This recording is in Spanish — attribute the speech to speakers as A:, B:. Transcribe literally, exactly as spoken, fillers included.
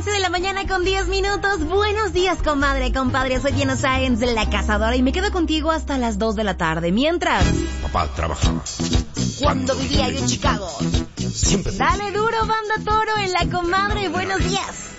A: once de la mañana con diez minutos. Buenos días, comadre, compadre. Soy Diana Sáenz, la cazadora, y me quedo contigo hasta las dos de la tarde. Mientras...
B: Papá trabajaba.
A: Cuando vivía yo en Chicago.
B: Siempre.
A: Dale duro, banda toro, en la comadre. Buenos días.